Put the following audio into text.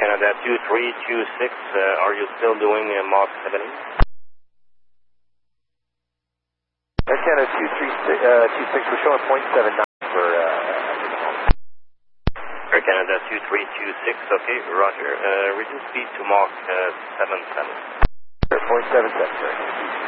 Canada 2326, are you still doing Mach 70? Air Canada 2326, we're showing 0.79 for Air Canada 2326, okay, roger. Reduce speed to Mach 77. 0.77, sir.